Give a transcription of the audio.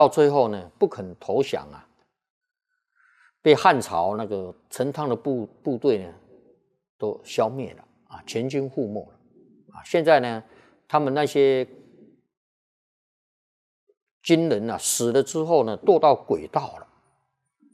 到最后呢不肯投降啊，被汉朝那个陈汤的部队呢都消灭了啊，全军覆没了啊。现在呢，他们那些军人啊死了之后呢，堕到鬼道了